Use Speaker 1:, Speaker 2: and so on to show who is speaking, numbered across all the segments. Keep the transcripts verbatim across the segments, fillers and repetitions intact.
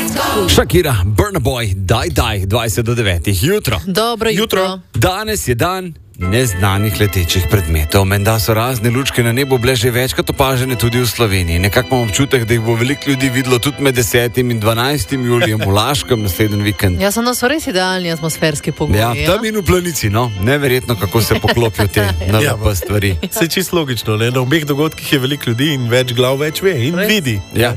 Speaker 1: Shakira, Burna Boy, daj, daj, dvajset do devetih jutro.
Speaker 2: Dobro jutro. jutro.
Speaker 1: Danes je dan neznanih letečih predmetov. Menda so razne lučke na nebu bile že večkrat opažene tudi v Sloveniji. Nekako imam občutek, da jih bo veliko ljudi videlo tudi med desetim in dvanajstim julijem v Laškem naslednji vikend.
Speaker 2: Ja, so nas res idealni atmosferski pogoji.
Speaker 1: Ja, tam in v Planici, no. Neverjetno, kako se poklopijo te na ja, pa stvari.
Speaker 3: Se je čisto logično, ne? Na obeh dogodkih je veliko ljudi in več glav več ve in res vidi.
Speaker 1: Ja.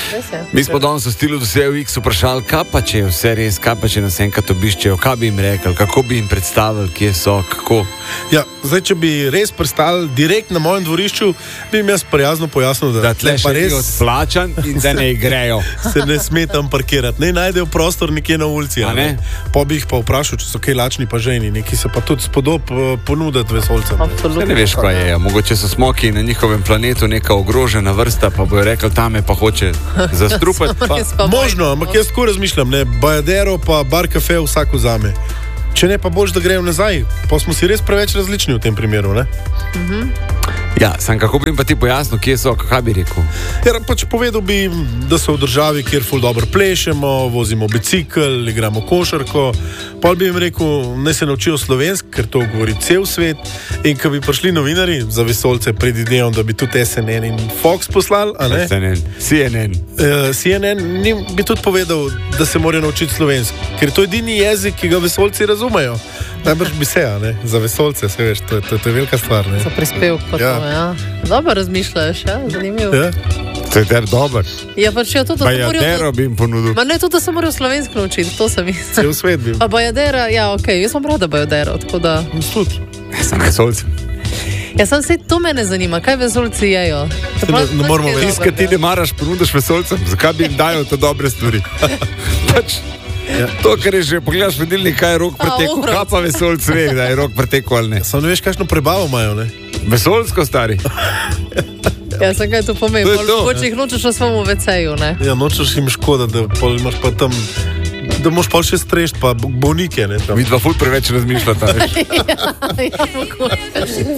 Speaker 1: Mi smo danes v stilu Dosej v X vprašali, kaj pa če je vse res, kaj pa če nas enkrat obiščejo, kaj bi jim rekli, kako bi jim predstavili, kje so, kako.
Speaker 3: Ja, zdaj, če bi res pristali direkt na mojem dvorišču, bi jim jaz prijazno pojasnil, da,
Speaker 1: da tle pa res odplačan in da ne igrejo.
Speaker 3: Se ne sme tam parkirati, ne najdejo prostor nekje na ulici. Ne? Pa bi jih pa vprašal, če so kaj lačni pa ženi, neki se pa tudi spodob uh, ponuditi vesolcem.
Speaker 2: Absolutno.
Speaker 1: Ne veš, kaj je. Mogoče so smoki na njihovem planetu neka ogrožena vrsta, pa bojo rekli, tame pa hoče zastrupati.
Speaker 3: Pa, možno, ampak jaz tako razmišljam, ne, Bajadero pa bar kafe vsak vzame. Če ne, pa boš, da grejo nazaj. Pa smo si res preveč različni v tem primeru, ne?
Speaker 2: Mhm.
Speaker 1: Ja, sam kako bi jim pa ti pojasnil, kje so, kaj bi rekel?
Speaker 3: Ja, pač povedal bi, da so v državi, kjer ful dobro plešemo, vozimo bicikl, igramo košarko. Pa bi jim rekel, naj se naučijo slovensk, ker to govori cel svet. In ko bi prišli novinari za vesolce pred idejo, da bi tudi S N N in Fox poslali, a ne?
Speaker 1: S N N, C N N.
Speaker 3: Uh, C N N njim bi tudi povedal, da se morajo naučiti slovensk, ker to je edini jezik, ki ga vesolci razumejo. Najbrž bi se, a ne? Za vesolce, se veš, to je, to je, to je velika stvar, ne?
Speaker 2: Za prispevk pa ja. To, ja. Dobro razmišljaš, ja, zanimivo.
Speaker 3: Ja.
Speaker 1: To je ter dober.
Speaker 2: Ja, pa če je to, da se morajo...
Speaker 1: Bajadero bi jim ponudil.
Speaker 2: Ma ne, tudi da se morajo slovensko naučiti, to sem mislim.
Speaker 3: Cel svet bi.
Speaker 2: Pa Bajadera, ja, okej, okay. Jaz sem rada Bajadero, tako da...
Speaker 3: Stud.
Speaker 1: Ja, sem vesolcem.
Speaker 2: Ja, sem se, to mene zanima, kaj vesolci jejo?
Speaker 3: Ne, ne moramo vedeti.
Speaker 1: Tiskaj ti ne maraš, ponudiš vesolcem, zakaj bi jim dajal te dobre stvari? Pač... Ja. To, kar je že, pogledaš vedilnik, kaj je rok pretekel, kaj pa vesolc ve, da je rok pretekel ali ne.
Speaker 3: Samo ne veš, kakšno prebavo imajo, ne?
Speaker 1: Vesolsko, stari.
Speaker 2: Ja, sem kaj to pomeni, hoče jih nočeš v svojemu veceju, ne?
Speaker 3: Ja, nočeš jim škoda, da imaš pa tam, da moš pa še strešt, pa bolnike, ne?
Speaker 1: Vidva ful preveč razmišljata, veš.
Speaker 2: Ja, ja, mogoče.